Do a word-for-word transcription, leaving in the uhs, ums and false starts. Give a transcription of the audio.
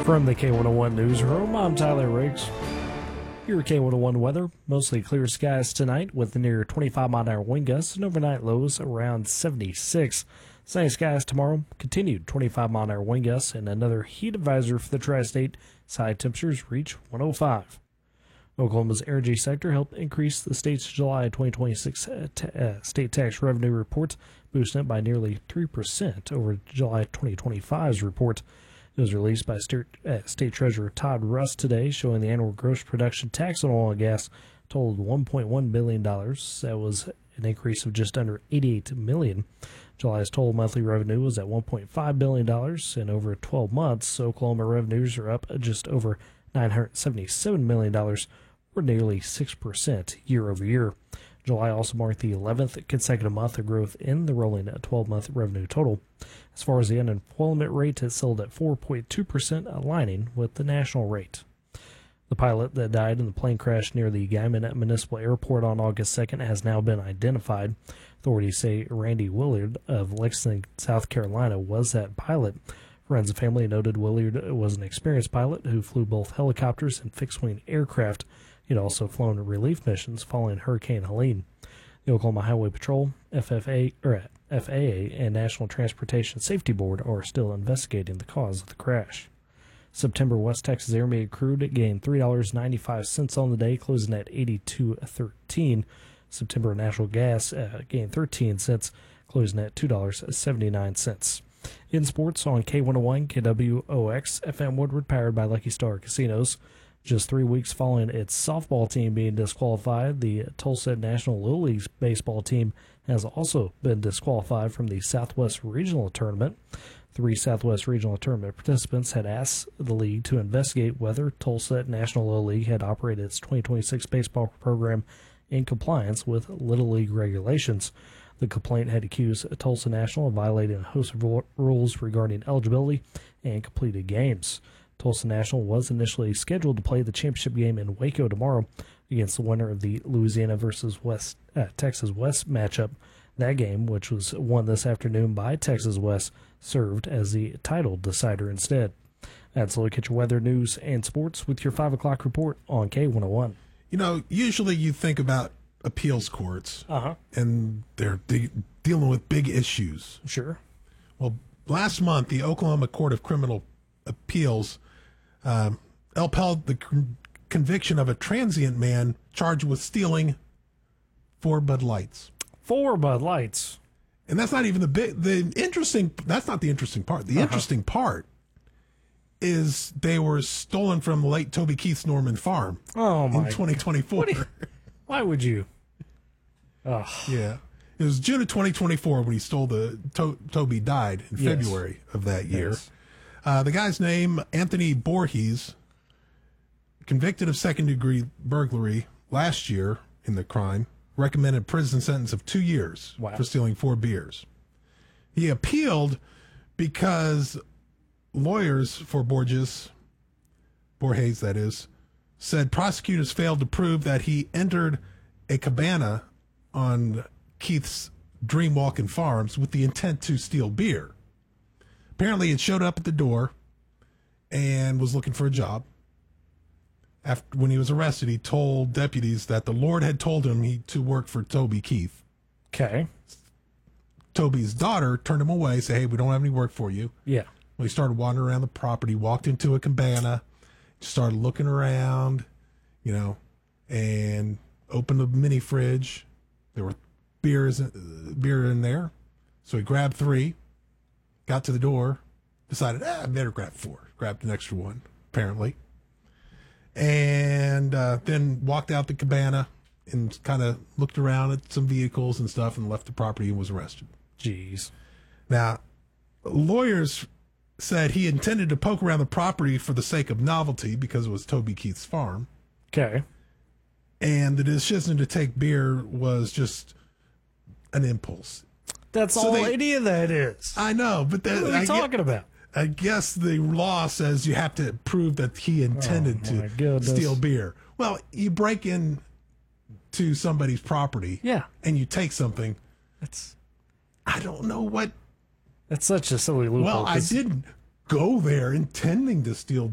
From the K one oh one newsroom, I'm Tyler Riggs. Your K one oh one weather, mostly clear skies tonight with near twenty-five mile an hour wind gusts and overnight lows around seventy-six. Sunny skies tomorrow, continued twenty-five mile an hour wind gusts and another heat advisor for the tri-state. High temperatures reach one oh five. Oklahoma's energy sector helped increase the state's July twenty twenty-six uh, t- uh, state tax revenue report, boosting it by nearly three percent over July twenty twenty-five's report. It was released by State, uh, State Treasurer Todd Rust today, showing the annual gross production tax on oil and gas totaled one point one billion dollars. That was an increase of just under eighty-eight million dollars. July's total monthly revenue was at one point five billion dollars. In over twelve months, Oklahoma revenues are up just over nine hundred seventy-seven million dollars, or nearly six percent year over year. July also marked the eleventh consecutive month of growth in the rolling twelve-month revenue total. As far as the unemployment rate, it settled at four point two percent, aligning with the national rate. The pilot that died in the plane crash near the Guyman Municipal Airport on August second has now been identified. Authorities say Randy Willard of Lexington, South Carolina, was that pilot. Friends and family noted Willard was an experienced pilot who flew both helicopters and fixed-wing aircraft. He'd also flown relief missions following Hurricane Helene. The Oklahoma Highway Patrol, F F A, or F A A, and National Transportation Safety Board are still investigating the cause of the crash. September West Texas Intermediate crude gained three dollars and ninety-five cents on the day, closing at eighty-two thirteen. September natural gas uh, gained thirteen cents, closing at two dollars and seventy-nine cents. In sports, on K one oh one, K W O X, F M Woodward, powered by Lucky Star Casinos. Just three weeks following its softball team being disqualified, the Tulsa National Little League baseball team has also been disqualified from the Southwest Regional Tournament. Three Southwest Regional Tournament participants had asked the league to investigate whether Tulsa National Little League had operated its twenty twenty-six baseball program in compliance with Little League regulations. The complaint had accused Tulsa National of violating a host of rules regarding eligibility and completed games. Tulsa National was initially scheduled to play the championship game in Waco tomorrow against the winner of the Louisiana versus West uh, Texas West matchup. That game, which was won this afternoon by Texas West, served as the title decider instead. That's a look at your weather, news, and sports with your five o'clock report on K one oh one. You know, usually you think about appeals courts, uh-huh. and they're de- dealing with big issues. Sure. Well, last month, the Oklahoma Court of Criminal Appeals um, upheld the con- conviction of a transient man charged with stealing four Bud Lights. Four Bud Lights. And that's not even the big, the interesting, that's not the interesting part. The uh-huh. interesting part is they were stolen from the late Toby Keith's Norman Farm oh my in twenty twenty-four. You, why would you? Oh. Yeah. It was June of twenty twenty-four when he stole the, to, Toby died in yes. February of that year. Yes. Uh, the guy's name, Anthony Borges, convicted of second-degree burglary last year in the crime, recommended prison sentence of two years wow. for stealing four beers. He appealed because lawyers for Borges, Borges that is, said prosecutors failed to prove that he entered a cabana on Keith's Dream Walking Farms with the intent to steal beer. Apparently, it showed up at the door and was looking for a job. After, when he was arrested, he told deputies that the Lord had told him he to work for Toby Keith. Okay. Toby's daughter turned him away, said, hey, we don't have any work for you. Yeah. Well, he started wandering around the property, walked into a cabana, started looking around, you know, and opened the mini fridge. There were beers, uh, beer in there. So he grabbed three. Got to the door, decided, ah, I better grab four. Grabbed an extra one, apparently. And uh, then walked out the cabana and kind of looked around at some vehicles and stuff and left the property and was arrested. Jeez. Now, lawyers said he intended to poke around the property for the sake of novelty because it was Toby Keith's farm. Okay. And the decision to take beer was just an impulse. That's so all they, any of that is. I know, but that, what are you I talking get, about? I guess the law says you have to prove that he intended oh, to goodness. steal beer. Well, you break in to somebody's property, yeah, and you take something. That's I don't know what. That's such a silly loophole. Well, I didn't go there intending to steal